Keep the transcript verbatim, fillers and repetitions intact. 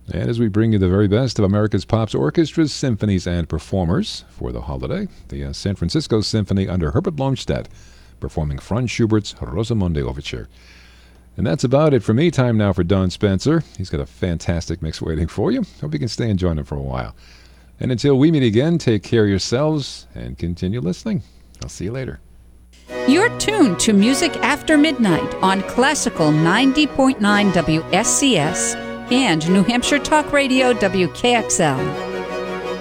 And as we bring you the very best of America's Pops orchestras, symphonies, and performers for the holiday, the uh, San Francisco Symphony under Herbert Blomstedt performing Franz Schubert's Rosamunde Overture. And that's about it for me. Time now for Don Spencer. He's got a fantastic mix waiting for you. Hope you can stay and join him for a while. And until we meet again, take care of yourselves and continue listening. I'll see you later. You're tuned to Music After Midnight on Classical ninety point nine W S C S and New Hampshire Talk Radio W K X L.